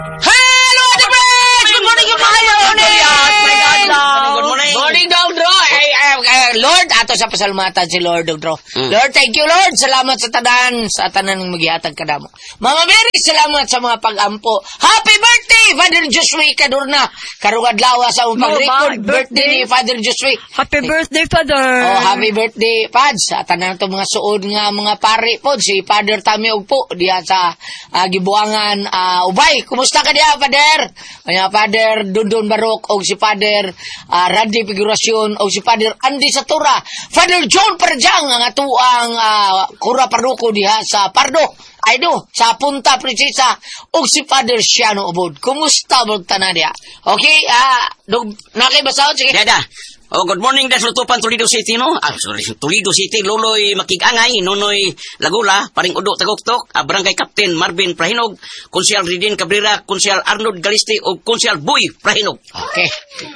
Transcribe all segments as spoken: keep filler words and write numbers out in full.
Hello, Ate Pres! Good morning, good morning! Good morning. Morning, Dog Dro. Ay, ay, ay, Lord, ato sa pasalamatan si Lord, Dog Dro. Mm. Lord, thank you, Lord. Salamat sa tanan, sa tanan ng maghihatag ka damo. Mama Mary, salamat sa mga pag-ampo. Happy birthday, Father Josué Cadurna. Karong adlaw sa umong pag-record birthday ni Father Josué. Happy birthday, Father. Oh, happy birthday, Pads. Sa tanan to mga suod nga mga pare po, si Father Tami Ugpo, diya sa uh, Gibuangan, uh, Ubay. Kumusta ka diya, Father? Kaya Father Dundon Barok, o si Father uh, Randy Figurasyon, o si Father Andy Satura, Father John Parjang, ang atuang uh, Kura Parduko diha sa Pardo. Ay do, sa Punta Prinsesa, o si Father Shiano Ubod. Kumusta mo tanan diya? Okay, ah, uh, nakibasahod, sige. Dada. Oh, good morning, das Lutupan, Toledo City, no? Ah, sorry, Toledo City, Luloy Makigangay, Nonoy Lagula, Paring Udo Tagoktok, ah, Barangay Captain Marvin Prahinog, Konsyal Ridin Cabrera, Konsyal Arnold Galisti, o Konsyal Boy Prahinog. Okay.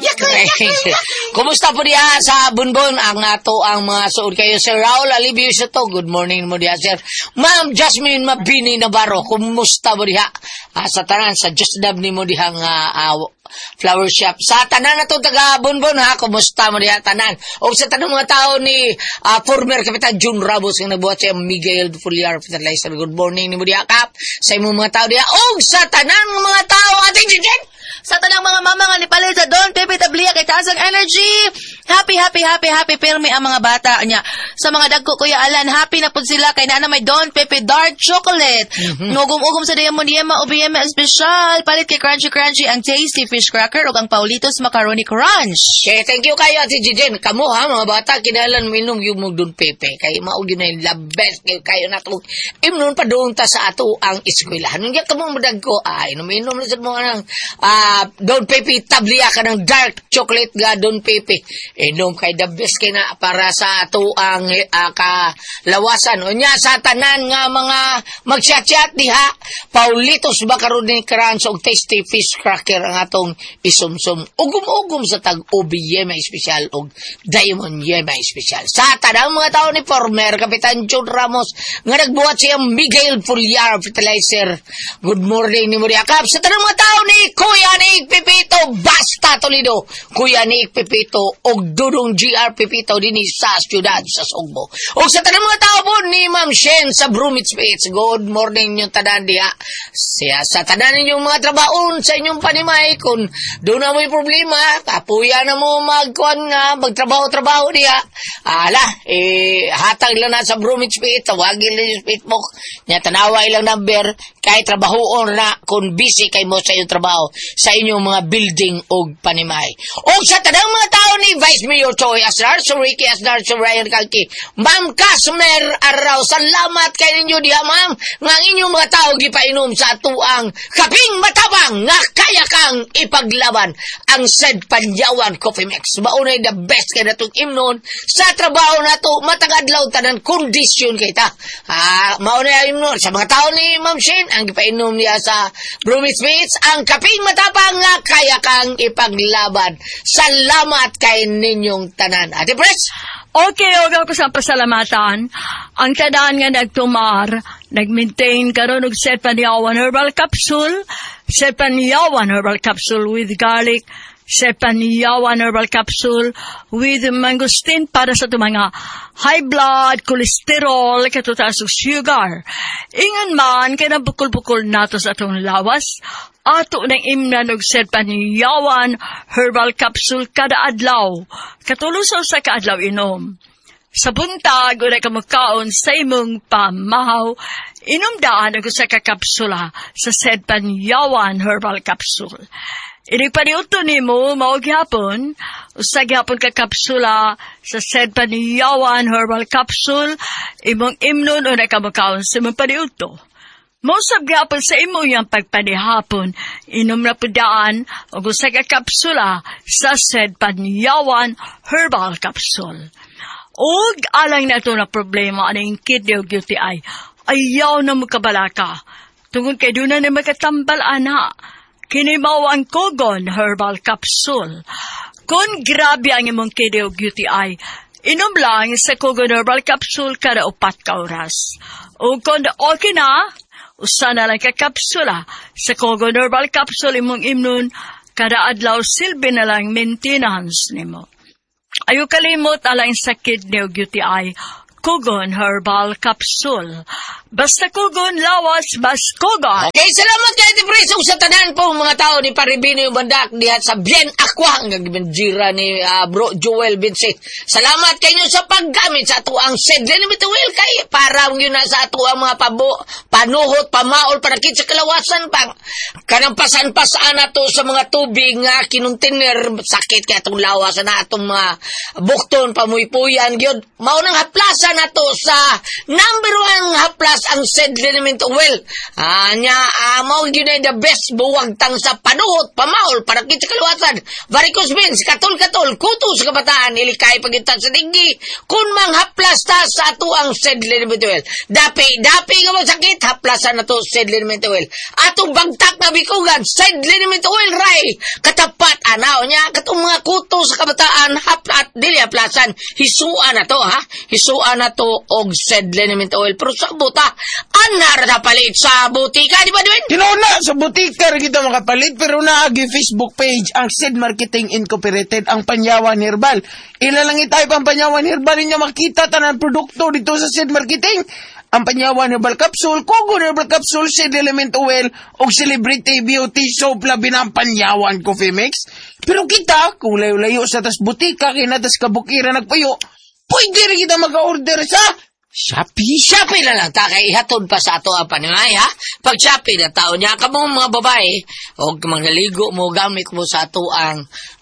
Kumusta po diya sa Bunbon? Ang ato ang mga suod kayo, Sir Raul Alibio Soto. Good morning mo diya, Sir. Ma'am Jasmine Mabini Navarro, kumusta po diya? Ah, sa tanan, sa Just Dab ni mo diya nga uh, flower shop. Sa tanan na to taga Bunbon, ha? Kumusta mo diya tanan? O sa tanang mga tao ni uh, former Kapitan June Ramos yung nabuhat siya Miguel Fuliar Fertilizer. Good morning ni mo diya, Kap. Sa imong mga tao diya. O sa tanang mga tao, ating Jijen! Sa tanang mga mama nga ni Paleta Don, Pepe Tablia kay taas ang energy. Happy, happy, happy, happy pirmi ang mga bata niya. Sa mga dagko Kuya Alan, happy na po sila kay nana may Don Pepe Dark Chocolate. Mm-hmm. Ngugum-ugum sa Diamond Yema o B M Special. Palit kay Crunchy Crunchy ang Tasty Fish Cracker o ang Paulitos Macaroni Crunch. Okay, thank you kayo Ate Jijen. Kamu ha, mga bata, kinalan minom yung mong Don Pepe. Kay maog yun na yung the best kayo, kayo na ito. Imnon pa doon ta sa ato ang eskwelahan. Nung yan kamong madagko, ay, numinom na sa mga ng ah, Uh, Don Pepe, tablia ka ng dark chocolate ga Don Pepe. Inom kay the best kay na para sa ato ang uh, kalawasan. O niya sa tanan nga mga magchat-chat diha, Paulitos Macaroni Crunch o Tasty Fish Cracker ang atong isumsum. Ugum-ugum sa tag-O B Yema Special o Diamond Yema Special. Sa tanang mga tao ni former Kapitan John Ramos nga nagbuhat siyang Miguel Fuliar Fertilizer. Good morning ni Maria Cap. Sa tanang mga tao ni Kuya Nick Pipito, basta Toledo. Kuya Nick Pipito, og Dudong G R Pipito din sa siyudad sa Sugbo. O sa tanang mga tao po ni Ma'am Shen sa Brumits Beach. Good morning yung tanan diha. Siya sa tanan ninyong mga trabaon sa inyong panimay. Kung doon na may problema, kapuya na mo magkuhan nga, magtrabaho-trabaho diha. Ala, eh, hatag lang na sa Brumits Beach. Tawagin lang yung Facebook. Nya tanaway lang number. Kay trabahoon na kung busy kay mo sa iyong trabaho sa inyong mga building o panimay. O sa tanang mga tao ni Vice Mayor Choi Asnar, Sir Ricky Asnar, Sir Ryan Kalki, Ma'am Kasmer Araw, salamat kay ninyo diha, ma'am, nga inyong mga tao gipainom sa atuang kaping matabang nga kaya kang ipaglaban ang Said Panyawan Coffee Mix. Maunay the best kay natong imnon sa trabaho nato matagadlaw tanan kondisyon kay ta. Ah, maunay imnon sa mga tao ni Ma'am Shin ang gipainom niya sa Brumits Beach ang kaping matapang nga kaya kang ipaglaban. Salamat kay ninyong tanan. Ate Pres? Okay, okay ko sa pasalamatan. Ang tadaan nga nagtumar, nag-maintain karon og Set Panyawan Herbal Capsule, Set Panyawan Herbal Capsule with garlic, Set Panyawan Herbal Capsule with mangosteen para sa ito mga high blood, cholesterol, katutaas og sugar. Ingon man, kaya bukol-bukol nato sa itong lawas, ato ng imnan og Set Panyawan Herbal Capsule kada adlaw. Katulusaw sa kaadlaw inom. Sa buntag, unay kamukaon sa imong pamahaw, inumdaan ako sa kakapsula sa Set Panyawan Herbal Capsule. Inipaniuto ni mo, maugyapon, sa gyapon ka kapsula sa Set Panyawan Herbal Capsule, imong imnon o nakamukaon sa imong paniuto. Mausap gyapon sa imo yung pagpanihapon, inom na pudaan o sa kapsula sa Set Panyawan Herbal Capsule. Og alang na ito na problema aning kidney o U T I, ayaw na magkabalaka. Tungkol kay doon na na magkatambal ana, kinimaw ang Kogon Herbal Capsule. Kung grabe ang imong kidney o U T I, inom lang sa Kogon Herbal Capsule kada upat ka oras. O kung okay na, usa na lang ka kapsula. Sa Kogon Herbal Capsule imong imnon, kada adlaw silbi na lang maintenance nimo. Ayo kalimot alang sa kidney ug U T I, Kogon Herbal Capsule. Basta Kogon, lawas, bas Kogon. Okay, salamat kay Ate Pres sa tanan po mga tao ni Paribino yung bandak dihat sa Bien Aqua nga gibenjira ni uh, Bro Joel Vincent. Salamat kayo sa paggamit sa atuang Sedlen Bituel kay para yun na sa atuang mga pabo, panuhot, pamaol, panakit sa kalawasan pang kanang pasan-pasan na to sa mga tubig nga kinuntiner sakit kay atong lawasan na atong mga bukton, pamuy-puyan gyud. Mao nang haplasan na to sa number one haplas ang Sedlen Oil. Anya, uh, mao gyud na the best buwag tang sa panuhot, pamaol, panakit sa kalawasan, varicose veins, katol-katol, kuto sa kabataan, ilikay pagitan sa digdi. Kun mang haplas ta sa ato ang Sedlen Oil. Dapi, dapi nga masakit, haplasan na to Sedlen Oil. Atong bagtak na bikugan, Sedlen Oil ray. Katapat, anaw niya, katong mga kuto sa kabataan, haplat, dili haplasan, hisuan na to, ha? Hisuan na to og Sedlen Oil. Pero sa buta, anar na palit sa butika, di ba, Dwayne? Tinauna, sa butika rin kita makapalit, pero naagi Facebook page ang Sed Marketing Incorporated, ang Panyawan Herbal. Ilalangit tayo pang Panyawan Herbal, niya makita tanan produkto dito sa Sed Marketing. Ang Panyawan Herbal Capsule, Kogon Herbal Capsule, Sed Element Oil, o Celebrity Beauty Soap, labi ng Panyawan Coffee Mix. Pero kita, kung layo-layo sa tas butika, kinatas kabukira nagpayo, pwede rin kita mag-order sa Shopee. Shopee na lang ta kay ihatod pa sa ato ang paningay, ha? Pag Shopee na tao niya ka mga babae o mga ligo mo gamit mo sa ato ang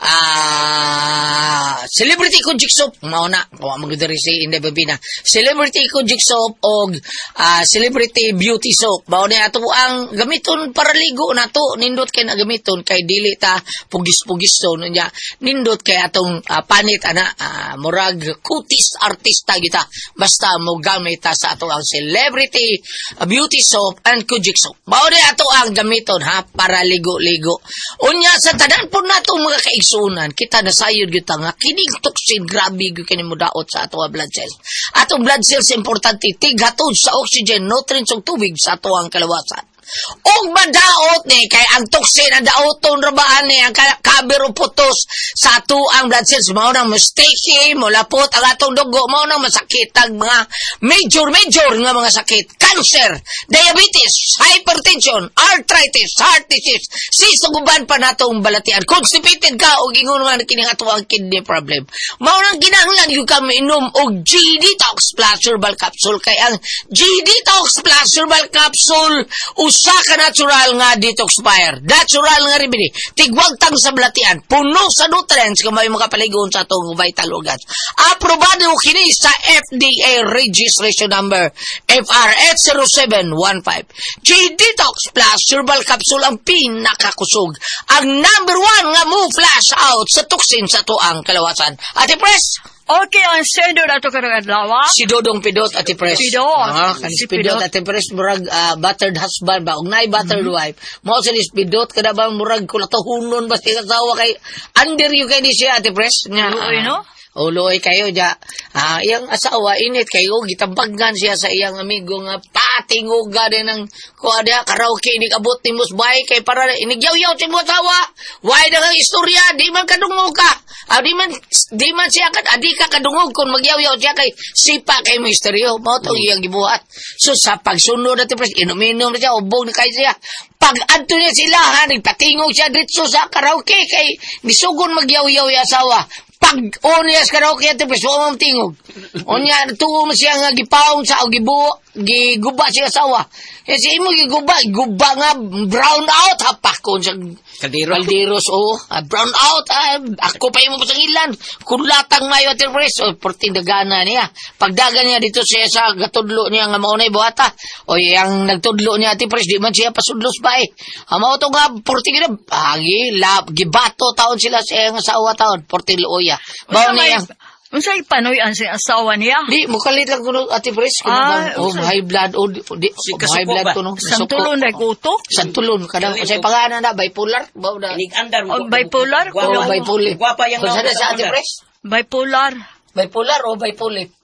uh, Celebrity Kojic Soap. Mauna, kung magdari si Inday Babina. Celebrity Kojic Soap o uh, Celebrity Beauty Soap. Mauna ato ang gamiton para ligo na to. Nindot kay na gamiton kay dili ta pugis-pugis so niya. Nindot kay atong uh, panit ana uh, murag kutis artista kita. Basta mo gamit ta sa ato ang Celebrity Beauty Soap and Kojic Soap. Mao di ato ang gamiton, ha, para ligo-ligo. Unya sa tanan po nato mga kaigsunan, kita nasayod gyud ta nga kining toxin grabe gyud kini mo daot sa ato ang blood cells. Atong blood cells importante tighatod sa oxygen, nutrients ug tubig sa ato ang kalawasan. Og madaot ni kay ang toxin ang daoton rabaan ni ang kaber o putos sa ato ang blood cells mao nang mistake mo lapot ang atong dugo mao nang masakit ang mga major major nga mga sakit, cancer, diabetes, hypertension, arthritis, heart disease, sisuguban pa natong balatian, constipated ka og ingon nga kini ato ang kidney problem. Mao nang kinahanglan gyud ka minom og G-Detox Plus Herbal Capsule kay ang G-Detox Plus Herbal Capsule usa ka natural nga detoxifier, natural nga remedy, tigwag tang sa balatian, puno sa nutrients kung may makapaligon sa atong vital organs. Aprobado kini sa F D A registration number F R eight zero seven one five. G-Detox Plus Herbal Capsule ang pinakakusog, ang number one nga mo flash out sa toxin sa tuang kalawasan. Ate Pres, Okay, ang sendo na ito karang adlaw. si Dodong Pidot, Ate Pres. Pidot. Ah, kan Si si Pidot, Pidot. Ate Pres, murag ah, battered husband ba? Ug nay battered wife. Mao sa nis Pidot, kada bang murag kulatahunon ba siya kasawa kay under you kay di siya, Ate Pres. Nga, Luoy, no? O luoy kayo ja. Ah, iyang asawa init kayo gitabaggan siya sa iyang amigo nga patinguga din ng kuada karaoke ni kabot ni musbay kay para inigyaw-yaw si mo asawa. Why da kang istorya di man kadungog ka. Ah, di man di man siya kad adi ka kadungog kon magyaw-yaw siya kay sipa kay misteryo. Mao to iyang gibuhat. So sa pagsunod natin pres inom-inom na siya ubog ni kay siya. Pag adto niya sila ha nagpatingog siya dito sa karaoke kay nisugon magyaw-yaw yung asawa. Pag onyas karaoke ate pres wa mo tingog. Onya tuo mo siya nga gipaong sa og gibuo giguba siya asawa. Eh si imo giguba guba nga brown out hapak kon sa Kaldero. Kalderos o ah, brown out ah, ako pa imo sa ilan kun latang mayo ate pres o porting dagana niya. Pagdagan niya dito siya sa gatudlo niya nga maunay buhata. O yang nagtudlo niya ate pres di man siya pasudlos ba eh. Amo to nga porting na agi lab gibato taon sila sa nga asawa taon porting luoya. Mao niya. Unsay panoy ang si asawa niya? Di, mukalit lang kuno ate Pres. Kuno Ah, bang, oh, usa- high blood, o, di, di, Si oh, kasuko high blood ba? kuno. Santulon na kuto? Santulon, kadang, Kaligo. kasi pangalan na, bipolar, ba na? Inig-andar O, bipolar? O, Ano? bipolar. Guwapa yung Kung nauna sana sa sa ate andar. Pres? Bipolar. Bipolar o bipolar?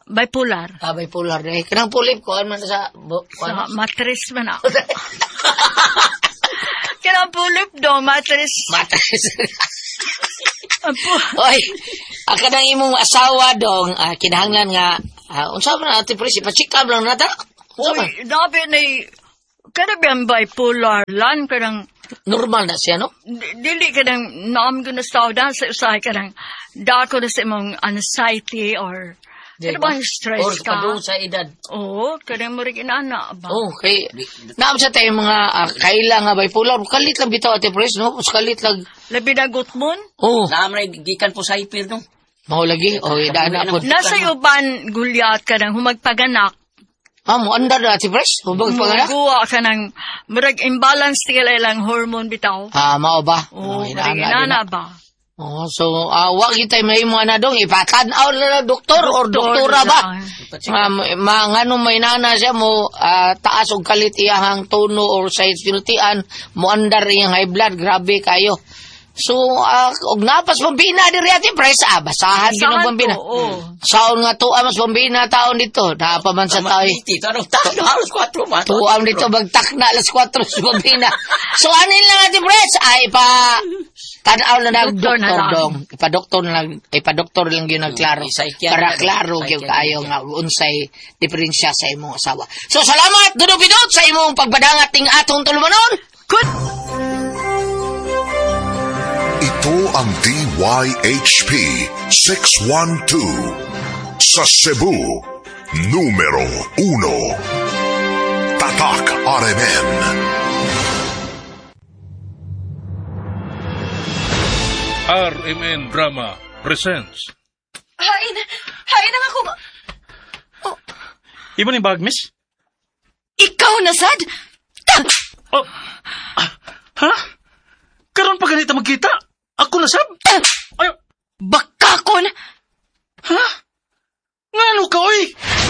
bipolar. Ah, bipolar eh. Kanang pulip ko, ano man sa... Bu, Sa ano? matris man ako. Kanang pulip do, matris. Matres. Apo. Oy, ang kanang imong asawa dong, ah, kinahanglan nga, ah, unsa man ati Pres, ipa-check up lang nata. Unsa man? Uy, dabi na kada biyang bipolar lan kadang Normal na siya, no? di- dili kadang naam ko na sa da sa usahay kadang dako na sa imong anxiety or kada bang stress Or ka. padung sa edad. Oo, kadang mo rin inana ba? Oh, kay naam sa tayo mga uh, kaila nga bipolar, kalit lang bitaw ati Pres, no? Mas kalit lang. Labi na gutmon. Oh, Naamray gikan po sa hyper no. mao lagi. Oh, ida na po. Nasa uban gulyat kadang humagpaganak. Ah, mo andar na ati Pres. Hubog pa nga. Guwa ka ng murag imbalance tila ilang hormone bitaw. Ah, mao ba? Oo, Oh, murag ida na. inana ba? Oh, so uh, wa kita may mo na dong ipatan-aw na doktor or Doktor doktora ba? lang. Ma, ma ngano may nana siya mo ah, taas og kalit iyang tono or sa sinutian mo andar iyang high blood grabe kayo. So uh, og napas pambina diri ati Pres ah, basahan Saan gyud pambina. to? Oo. Saon nga tuwa mas pambina taon dito. Napa man sa tayo. Tito, ano, tano, halos kwatro man. Tuam dito bagtakna alas kwatro sa pambina. So anin lang ati Pres ay pa tanaw na nag Doktor na doktor lang. dong. Ipa-doktor na lang, ipa-doktor lang yun nagklaro. Mm, psychiatrist. Para klaro gyud kaayo nga unsay diferensya sa imong asawa. So salamat Dudo Pidot sa imong pagbadangat ning atong tulumanon. Good. Ito ang D Y H P six one two sa Cebu, numero uno. Tatak R M N. R M N Drama presents. Hain, hain ang ako. Iba ni bag, miss? Ikaw na, sad? Oh. Ah, ha? Karon pa ganito magkita? Ako na sab? Ay, Bakakon! ha? Ngano ka, oy?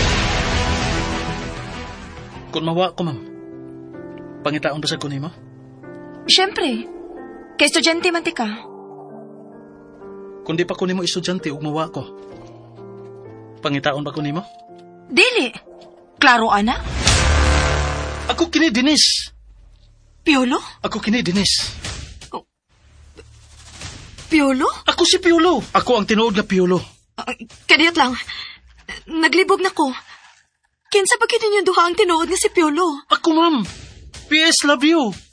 Kung mawa ko, ma'am. Pangitaon ba sa kunin mo? Siyempre. Kay estudyante man ti ka. Kung di pa kunin mo estudyante, ug mawa ko. Pangitaon ba kunin mo? Dili. Klaro, ana? Ako kini Dinis. Piolo? Ako kini Dinis. Piolo? Ako si Piolo. Ako ang tinuod nga Piolo. Uh, kadiyot lang. Naglibog na ko. Kinsa pa kini yung duha ang tinuod nga si Piolo? Ako, ma'am. P S love you.